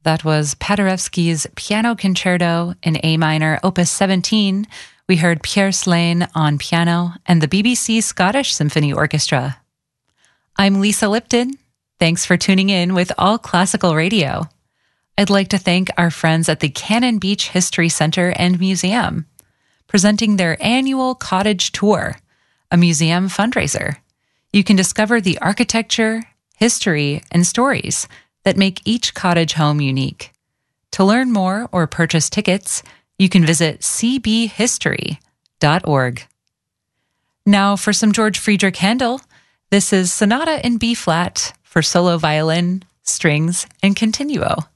That was Paderewski's Piano Concerto in A minor, Opus 17. We heard Pierre Slane on piano and the BBC Scottish Symphony Orchestra. I'm Lisa Lipton. Thanks for tuning in with All Classical Radio. I'd like to thank our friends at the Cannon Beach History Center and Museum, presenting their annual Cottage Tour, a museum fundraiser. You can discover the architecture, history, and stories that make each cottage home unique. To learn more or purchase tickets, you can visit cbhistory.org. Now for some George Friedrich Handel. This is Sonata in B-flat for solo violin, strings, and continuo.